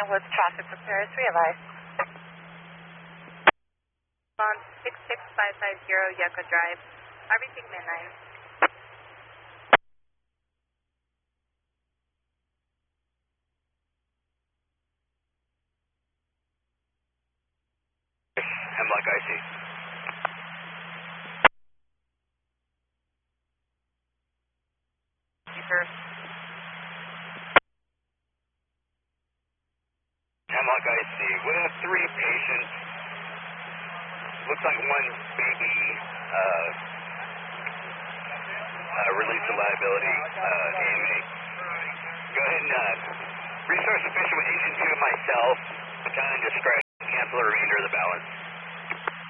with traffic repairs, realize. On 66550 Yucca Drive, RB Midnight. Hemlock IC. Keeper. Hemlock IC. We have 3 patients. Looks like one baby release of liability, AMA. Go ahead and resource sufficient with Agent 2 and myself. Battalion discretion. Cancel the remainder of the balance.